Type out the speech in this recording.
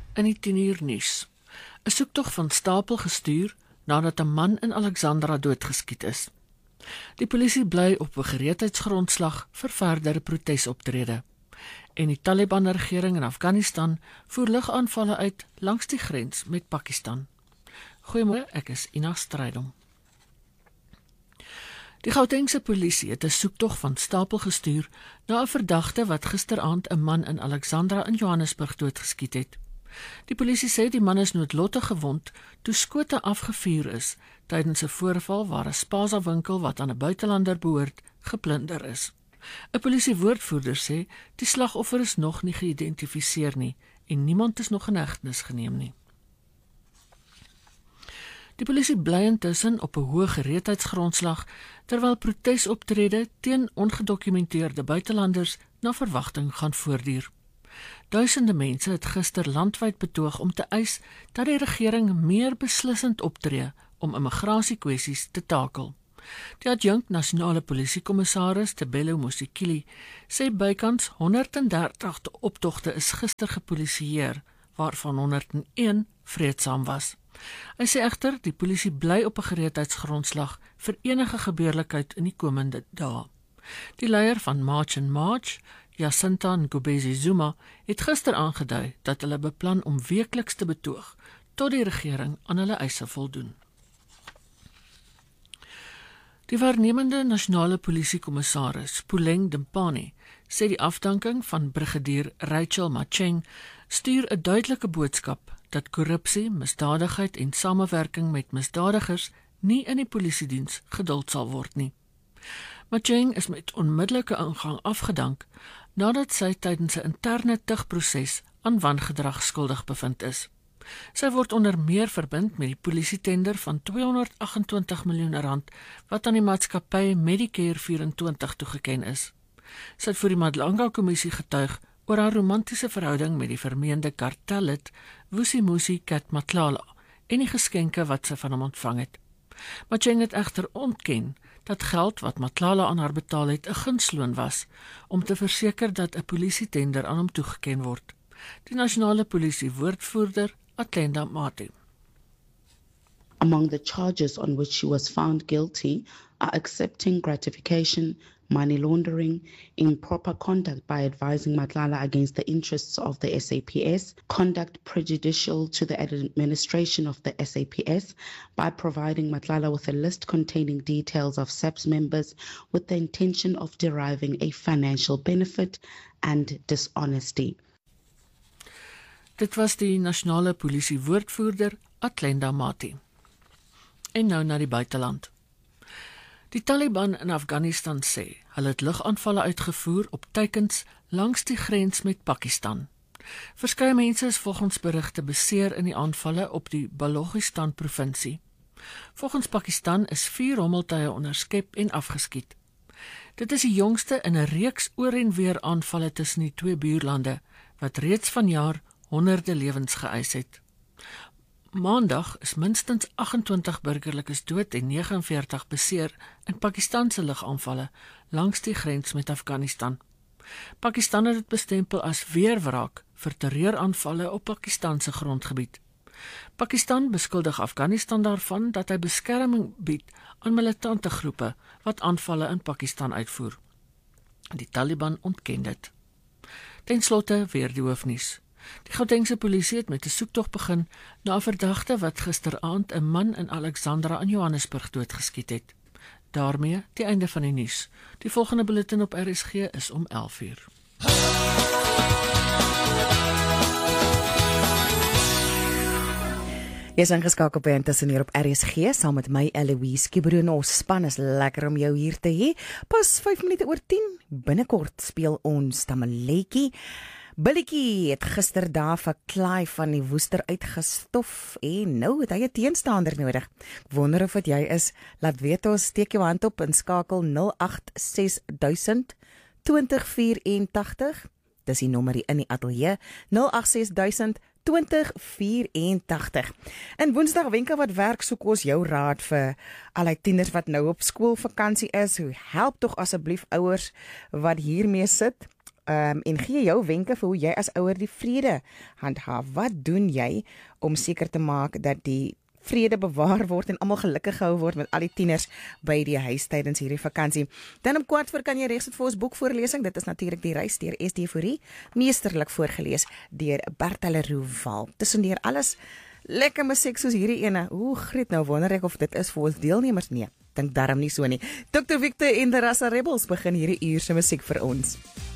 In die 10uur nuus. 'n Soektog van Stapel gestuur nadat 'n man in Alexandra doodgeskiet is. Die polisie bly op 'n gereedheidsgrondslag vir verdere protesoptrede. En die Taliban-regering in Afghanistan voer lugaanvalle uit langs die grens met Pakistan. Goeiemôre, ek is Ina Strydom. Die Gautengse polisie het 'n soektog van Stapel gestuur na 'n verdagte wat gisteraand 'n man in Alexandra in Johannesburg doodgeskiet het. Die polisie sê die man is noodlottig gewond toe skote afgevuur is tydens 'n voorval waar 'n Spaza-winkel wat aan 'n buitelander behoort, geplunder is. 'n Polisiewoordvoerder sê die slagoffer is nog nie geïdentifiseer nie en niemand is nog in hegtenis geneem nie. Die polisie bly intussen op 'n hoë gereedheidsgrondslag terwyl protesoptrede teen ongedokumenteerde buitelanders na verwagting gaan voortduur. Duisende mense het gister landwyd betoog om te eis dat die regering meer beslissend optree om immigrasiekwessies te takel. Die adjunkt nasionale polisiekommissaris Tebelo Mosikili sê bykans 130 optogte is gister gepolisieer, waarvan 101 vreedsaam was. Hy sê egter die polisie bly op 'n gereedheidsgrondslag vir enige gebeurlikheid in die komende dae. Die leier van March and March, Jacinta Ngubezi Zuma, het gister aangedui dat hulle beplan om weekliks te betoog tot die regering aan hulle eise voldoen. Die waarnemende nasionale polisiekommissaris, Puleng Dimpane, sê die afdanking van brigadier Rachel Macheng stuur 'n duidelike boodskap dat korrupsie, misdadigheid en samewerking met misdadigers nie in die polisiediens geduld sal word nie. Macheng is met onmiddellike ingang afgedank nadat sy tydens 'n interne tugproses aan wangedrag skuldig bevind is. Sy word onder meer verbind met die polisietender van R228 miljoen wat aan die maatskappy Medicare 24 toegeken is. Sy het voor die Madlanga-kommissie getuig oor haar romantiese verhouding met die vermeende kartellid Vusimusi Matlala en die geskenke wat sy van hom ontvang het. Macheng het egter ontken dat geld wat Matlala aan haar betaal het 'n gunsloon was om te verseker dat 'n polisietender aan hom toegeken word. Die nasionale polisie woordvoerder Athlenda Mathe. Among the charges on which she was found guilty are accepting gratification, money laundering, improper conduct by advising Matlala against the interests of the SAPS, conduct prejudicial to the administration of the SAPS by providing Matlala with a list containing details of SAPS members with the intention of deriving a financial benefit, and dishonesty. Dit was die nasionale polisie woordvoerder Athlenda Mathe. En nou na die buiteland. Die Taliban in Afghanistan sê hulle het lugaanvalle uitgevoer op teikens langs die grens met Pakistan. Verskeie mense is volgens berigte beseer in die aanvalle op die Balochistan provinsie. Volgens Pakistan is 4 rommeltuie onderskep en afgeskiet. Dit is die jongste in 'n reeks oor en weer aanvalle tussen die twee buurlande wat reeds vanjaar honderde lewens geëis het. Maandag is minstens 28 burgerlikes dood en 49 beseer in Pakistanse lugaanvalle langs die grens met Afghanistan. Pakistan het dit bestempel as weerwraak vir terreuraanvalle op Pakistanse grondgebied. Pakistan beskuldig Afghanistan daarvan dat hy beskerming bied aan militante groepe wat aanvalle in Pakistan uitvoer. Die Taliban ontken dit. Ten slotte weer die hoofnuus. Die Gautengse polisie het met 'n soektog begin na 'n verdagte wat gisteraand 'n man in Alexandra in Johannesburg doodgeskiet het. Daarmee die einde van die nuus. Die volgende bulletin op RSG is om 11:00. Jy is ingeskakel by Intussen hier op RSG saam met my Eloise Kibroon. Ons span is lekker om jou hier te hê. Pas 5 minute oor 10. Binnekort speel ons Tamaletjie. Billetjie het gister daar vir Clive van die Woester uitgestof en nou het hy 'n teenstander nodig. Ek wonder of dit jy is. Laat weet ons, steek jou hand op en skakel 086000 2084. Dis die nommer hier in die ateljee 086000 2084. En Woensdag wenke wat werk soek ons jou raad vir al die tieners wat nou op skoolvakansie is. Help tog asseblief ouers wat hiermee sit. en gee jou wenke vir hoe jy as ouer die vrede handhaaf. Wat doen jy om seker te maak dat die vrede bewaar word en almal gelukkig gehou word met al die tieners by die huis tydens hierdie vakansie. Dan om 4:15 kan jy regs vir ons boekvoorlesing. Dit is natuurlik Die Reis deur SD Fourie, meesterlik voorgeles deur Bertha Leroux. Tussendeur alles lekker musiek soos hierdie ene. Griet, nou wonder ek of dit is vir ons deelnemers. Nee, dink darm nie so nie. Dr. Victor en the Rasa Rebels begin hierdie uur se musiek vir ons.